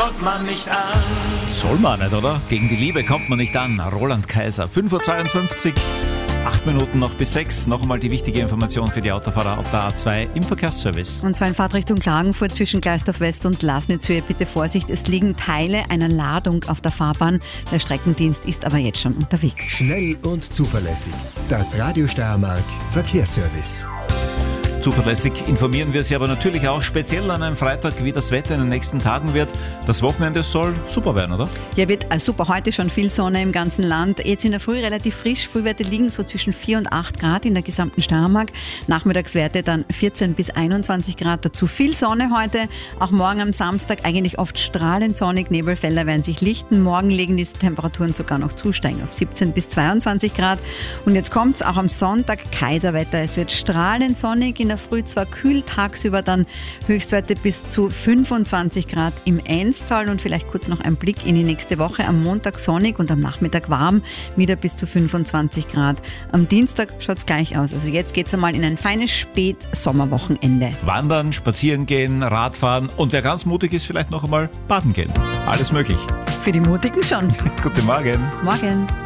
kommt man nicht an. Soll man nicht, oder? Gegen die Liebe kommt man nicht an. Roland Kaiser, 5.52 Uhr, 8 Minuten noch bis 6. Noch einmal die wichtige Information für die Autofahrer auf der A2 im Verkehrsservice. Und zwar in Fahrtrichtung Klagenfurt zwischen Gleisdorf West und Lasnitzhöhe. Bitte Vorsicht, es liegen Teile einer Ladung auf der Fahrbahn. Der Streckendienst ist aber jetzt schon unterwegs. Schnell und zuverlässig. Das Radio Steiermark Verkehrsservice. Zuverlässig informieren wir Sie aber natürlich auch speziell an einem Freitag, wie das Wetter in den nächsten Tagen wird. Das Wochenende soll super werden, oder? Ja, wird super. Heute schon viel Sonne im ganzen Land. Jetzt in der Früh relativ frisch. Frühwerte liegen so zwischen 4 und 8 Grad in der gesamten Steiermark. Nachmittagswerte dann 14 bis 21 Grad. Dazu viel Sonne heute. Auch morgen am Samstag eigentlich oft strahlend sonnig. Nebelfelder werden sich lichten. Morgen legen diese Temperaturen sogar noch zusteigen auf 17 bis 22 Grad. Und jetzt kommt's auch am Sonntag Kaiserwetter. Es wird strahlend sonnig in der Früh, zwar kühl, tagsüber dann Höchstwerte bis zu 25 Grad im Enstal und vielleicht kurz noch ein Blick in die nächste Woche. Am Montag sonnig und am Nachmittag warm, wieder bis zu 25 Grad. Am Dienstag schaut es gleich aus. Also jetzt geht es einmal in ein feines Spätsommerwochenende. Wandern, spazieren gehen, Radfahren und wer ganz mutig ist, vielleicht noch einmal baden gehen. Alles möglich. Für die Mutigen schon. Guten Morgen. Morgen.